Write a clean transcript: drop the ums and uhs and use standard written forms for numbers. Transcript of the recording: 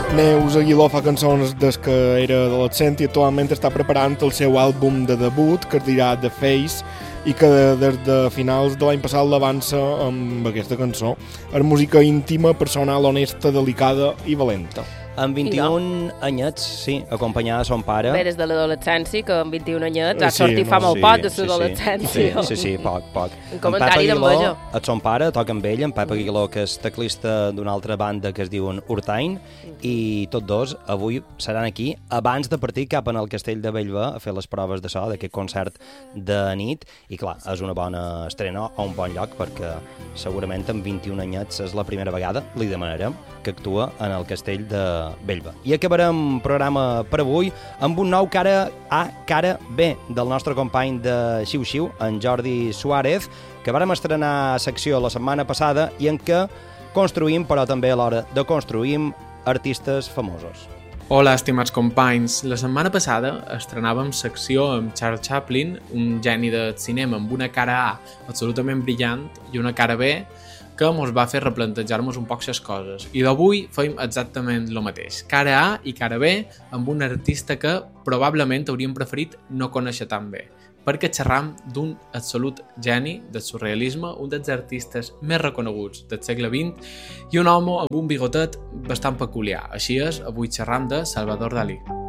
Neus Aguiló fa cançons des que era adolescent i actualment està preparant el seu àlbum de debut, que es dirà The Face, i que des de finals de l'any passat l'avança amb aquesta cançó. És música íntima, personal, honesta, delicada i valenta. Amb 21 anyets, sí, acompanyada de son pare. Bé, des de l'adolescència, que amb 21 anyets ha sortit fa molt poc de l'adolescència. Sí, poc. Un comentari d'enveja. El son pare toca amb ell, en Pep Aguiló, que és teclista d'una altra banda que es diuen Urtain, i tots dos avui seran aquí abans de partir cap en el castell de Bellver a fer les proves de so d'aquest concert de nit, i clar, és una bona estrena a un bon lloc, perquè segurament amb 21 anyets és la primera vegada, li demanarem que actua en el castell de Bellver. I acabarem programa per avui amb un nou cara A, cara B del nostre company de Xiu-Xiu, en Jordi Suárez, que vàrem estrenar secció la setmana passada i en què construïm, però també a l'hora de construïm, artistes famosos. Hola, estimats companys. La setmana passada estrenàvem secció amb Charles Chaplin, un geni del cinema amb una cara A absolutament brillant i una cara B que ens va fer replantejar-nos un poc les coses. I d'avui feim exactament el mateix. Cara A i cara B amb un artista que probablement hauríem preferit no conèixer tan bé, perquè xerram d'un absolut geni del surrealisme, un dels artistes més reconeguts del segle XX i un home amb un bigotet bastant peculiar. Així és, avui xerram de Salvador Dalí.